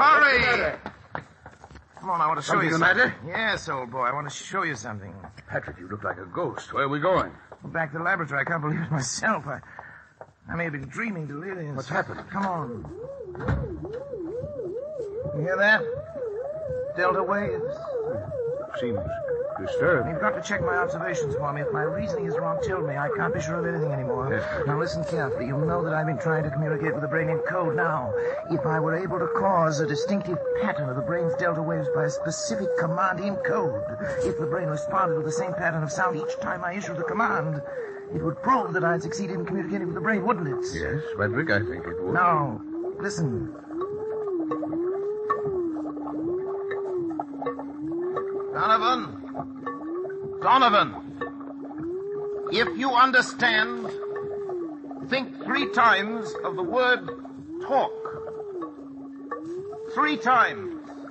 Hurry! Come on, I want to show you Something the matter? Yes, old boy, I want to show you something. Patrick, you look like a ghost. Where are we going? Back to the laboratory. I can't believe it myself. I may have been dreaming delirious. What's happened? Come on. You hear that? Delta waves. Seems disturbed. You've got to check my observations for me. If my reasoning is wrong, tell me. I can't be sure of anything anymore. Yes. Now listen carefully. You'll know that I've been trying to communicate with the brain in code. Now, if I were able to cause a distinctive pattern of the brain's delta waves by a specific command in code, if the brain responded with the same pattern of sound each time I issued the command, it would prove that I'd succeeded in communicating with the brain, wouldn't it? Yes, Frederick, I think it would. Now, listen. Donovan, if you understand, think 3 times of the word talk. 3 times.